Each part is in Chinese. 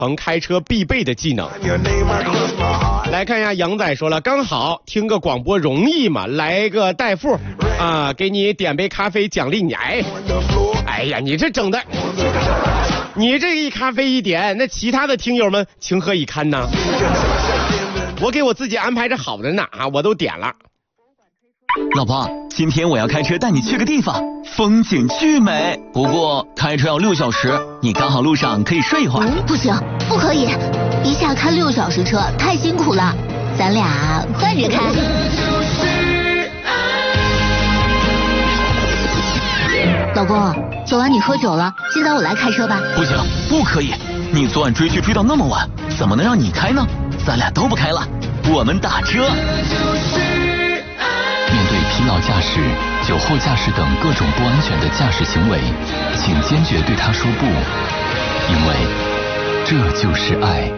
成开车必备的技能。来看一下，杨仔说了，刚好听个广播容易嘛，来个代付啊，给你点杯咖啡奖励你。哎呀，你这整的，你这一咖啡一点，那其他的听友们情何以堪呢？我给我自己安排着好的呢啊，我都点了。 老婆，今天我要开车带你去个地方，风景巨美，不过开车要6小时，你刚好路上可以睡一会儿。 不行，不可以，一下开6小时车太辛苦了，咱俩换着开。老公，昨晚你喝酒了，现在我来开车吧。 不行，不可以，你昨晚追剧追到那么晚，怎么能让你开呢？咱俩都不开了，我们打车。 面对疲劳驾驶、酒后驾驶等各种不安全的驾驶行为，请坚决对他说不，因为这就是爱。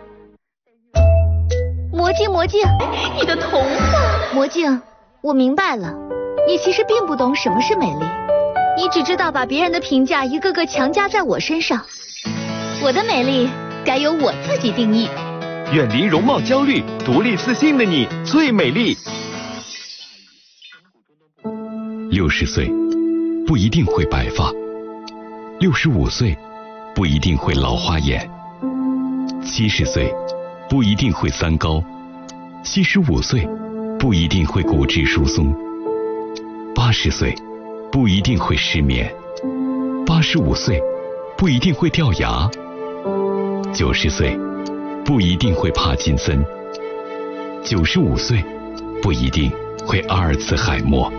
魔镜，魔镜，你的头发。魔镜，我明白了，你其实并不懂什么是美丽，你只知道把别人的评价一个个强加在我身上。我的美丽该由我自己定义。 远离容貌焦虑，独立自信的你最美丽。 60岁不一定会白发，65岁不一定会老花眼，70岁不一定会三高，75岁不一定会骨质疏松，80岁不一定会失眠，85岁不一定会掉牙，90岁不一定会帕金森，95岁不一定会阿尔茨海默。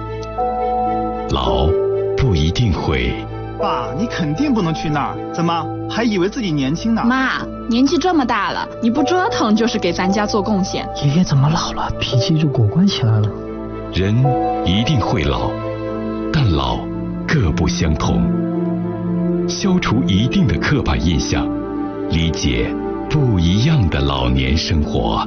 老不一定会。 爸，你肯定不能去那儿，怎么还以为自己年轻呢？ 妈，年纪这么大了，你不折腾就是给咱家做贡献。 爷爷怎么老了，脾气就古怪起来了？ 人一定会老，但老各不相同。消除一定的刻板印象，理解不一样的老年生活。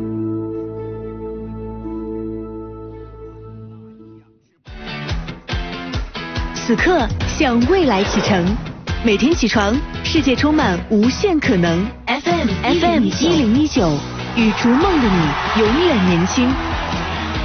此刻向未来启程，每天起床，世界充满无限可能。FM 1019，与逐梦的你永远年轻。